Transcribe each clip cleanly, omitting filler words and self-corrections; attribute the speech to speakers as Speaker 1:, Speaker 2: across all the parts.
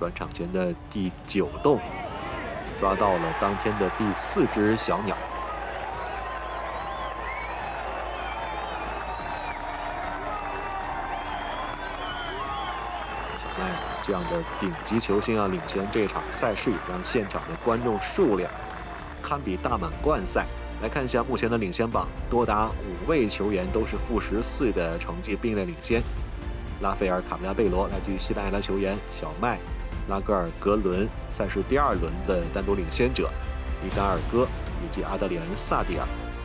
Speaker 1: 转场前的第9洞，抓到了当天的第4只小鸟。小麦这样的顶级球星啊，领衔这场赛事，让现场的观众数量堪比大满贯赛。来看一下目前的领先榜，多达5位球员都是负14的成绩并列领先。拉斐尔·卡梅拉贝罗来自于西班牙的球员，小麦、拉格尔格伦赛事第2轮的单独领先者，伊达尔戈以及阿德里安·萨蒂亚。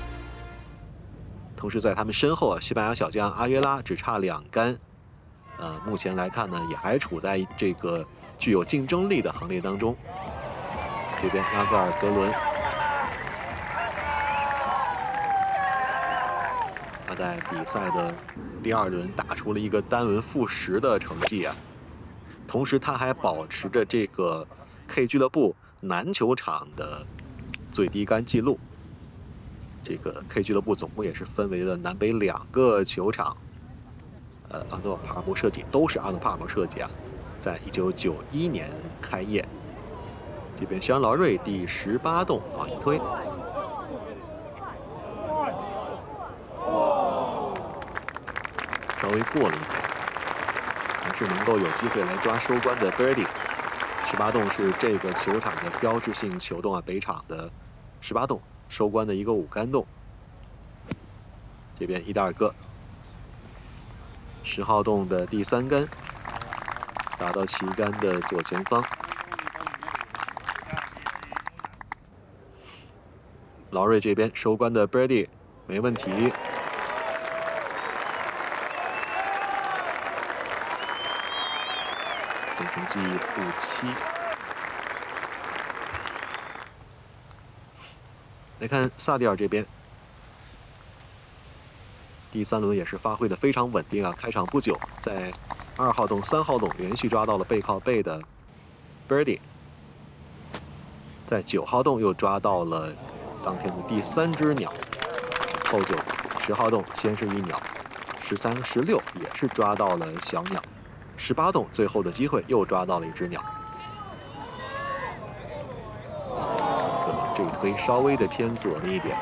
Speaker 1: 同时在他们身后啊，西班牙小将阿约拉只差2杆。目前来看呢，也还处在这个具有竞争力的行列当中。这边拉格尔格伦，他在比赛的第2轮打出了一个单轮负10的成绩啊，同时他还保持着这个 K 俱乐部南球场的最低杆记录。这个 K 俱乐部总共也是分为了南北2个球场。阿诺帕尔默设计都是阿诺帕尔默设计啊，在1991年开业。这边肖恩劳瑞第18洞往一推，稍微过了一点，还是能够有机会来抓收官的 Birdie。18洞是这个球场的标志性球洞啊，北场的18洞收官的一个5杆洞。这边伊达尔戈10号洞的第3杆，打到旗杆的左前方。劳瑞这边收官的 Birdie 没问题。总成绩负7。来看萨蒂尔这边，第3轮也是发挥的非常稳定啊！开场不久，在2号洞、3号洞连续抓到了背靠背的 Birdie， 在9号洞又抓到了当天的第3只鸟。后9、10号洞先是1鸟，13、16也是抓到了小鸟。18洞最后的机会又抓到了1只鸟，这一推稍微的偏左了一点。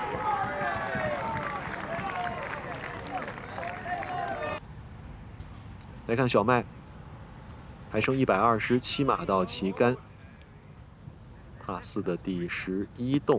Speaker 1: 来看小麦，还剩127码到旗杆，帕4的第11洞。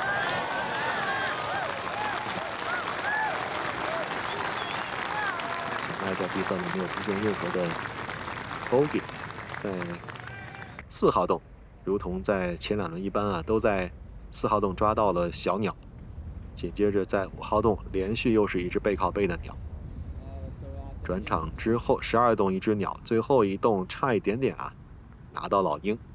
Speaker 1: 小麦在第3轮没有出现任何的 bogey， 在4号洞，如同在前2轮一般啊，都在4号洞抓到了小鸟，紧接着在5号洞连续又是1只背靠背的鸟。转场之后12洞1只鸟，最后1洞差一点点啊，拿到老鹰。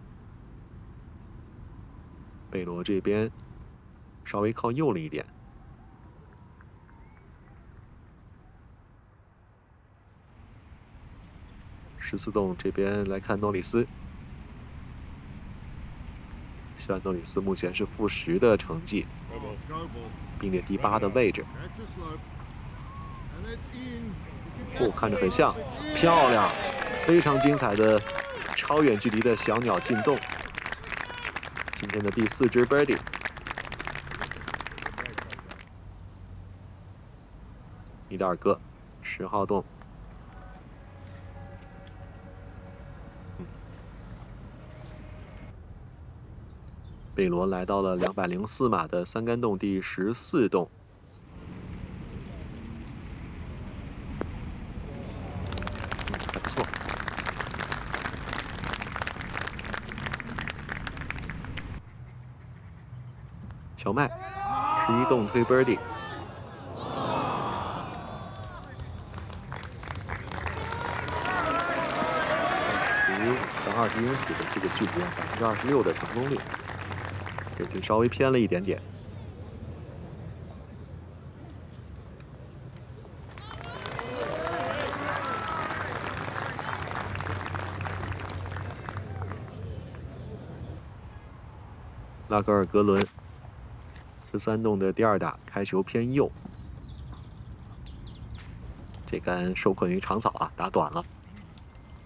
Speaker 1: 贝罗这边稍微靠右了一点。14洞这边来看诺里斯，希望诺里斯目前是负10的成绩，并列第8的位置。看着很像，漂亮，非常精彩的超远距离的小鸟进洞。今天的第4只 Birdie。伊达尔戈10号洞。贝罗来到了204码的3杆洞第14洞。还不错。小麦11洞推 Birdie。10到20英尺的这个距离啊，26%的成功率。这就稍微偏了一点点。拉格尔格伦13洞的第2打，开球偏右，这杆受困于长草啊，打短了。